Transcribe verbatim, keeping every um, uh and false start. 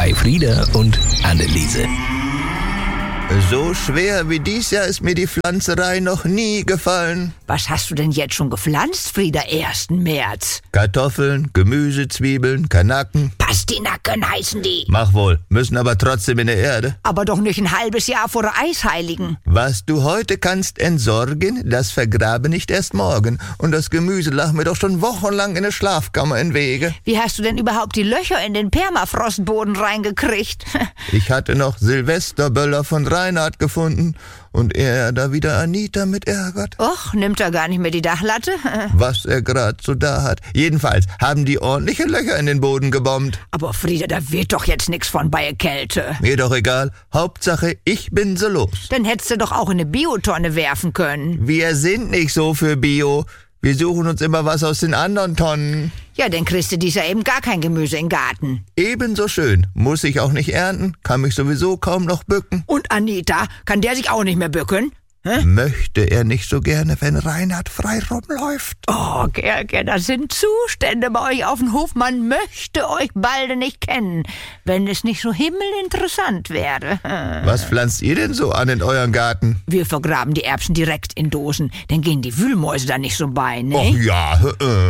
bei Frieda und Anneliese. So schwer wie dies Jahr ist mir die Pflanzerei noch nie gefallen. Was hast du denn jetzt schon gepflanzt, Frieda, ersten März? Kartoffeln, Gemüse, Zwiebeln, Kanaken. Pastinaken heißen die. Mach wohl, müssen aber trotzdem in der Erde. Aber doch nicht ein halbes Jahr vor der Eisheiligen. Was du heute kannst entsorgen, das vergrabe nicht erst morgen. Und das Gemüse lag mir doch schon wochenlang in der Schlafkammer im Wege. Wie hast du denn überhaupt die Löcher in den Permafrostboden reingekriegt? Ich hatte noch Silvesterböller von Reinhard gefunden und er da wieder Anita mit ärgert. Och, nimmt er gar nicht mehr die Dachlatte? Was er gerade so da hat. Jedenfalls haben die ordentliche Löcher in den Boden gebombt. Aber Frieda, da wird doch jetzt nix von bei Kälte. Mir doch egal. Hauptsache, ich bin so los. Dann hättest du doch auch in eine Biotonne werfen können. Wir sind nicht so für Bio. Wir suchen uns immer was aus den anderen Tonnen. Ja, dann kriegst du dies Jahr eben gar kein Gemüse im Garten. Ebenso schön. Muss ich auch nicht ernten, kann mich sowieso kaum noch bücken. Und Anita, kann der sich auch nicht mehr bücken? Hä? Möchte er nicht so gerne, wenn Reinhard frei rumläuft? Oh, Gerke, das sind Zustände bei euch auf dem Hof. Man möchte euch bald nicht kennen, wenn es nicht so himmelinteressant wäre. Was pflanzt ihr denn so an in euren Garten? Wir vergraben die Erbsen direkt in Dosen, dann gehen die Wühlmäuse da nicht so bei, ne? Och ja, äh.